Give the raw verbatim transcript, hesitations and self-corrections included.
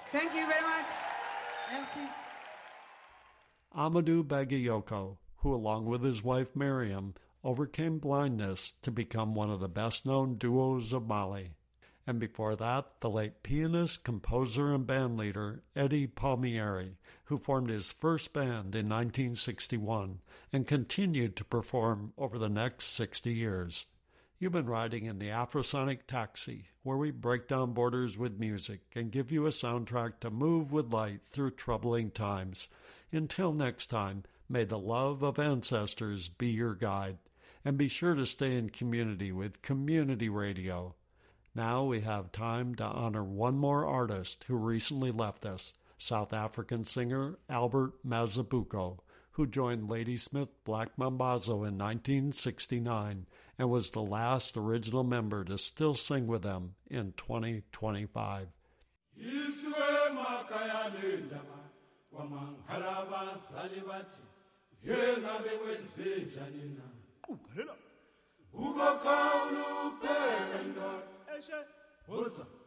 Thank you very much. Merci. Amadou Bagayoko, who along with his wife Miriam overcame blindness to become one of the best-known duos of Mali. And before that, the late pianist, composer, and bandleader Eddie Palmieri, who formed his first band in nineteen sixty-one and continued to perform over the next sixty years. You've been riding in the Afrosonic Taxi, where we break down borders with music and give you a soundtrack to move with light through troubling times. Until next time, may the love of ancestors be your guide, and be sure to stay in community with Community Radio. Now we have time to honor one more artist who recently left us, South African singer Albert Mazibuko, who joined Ladysmith Black Mambazo in nineteen sixty-nine and was the last original member to still sing with them in twenty twenty-five. Ugokaulu perendot, eshe, osa.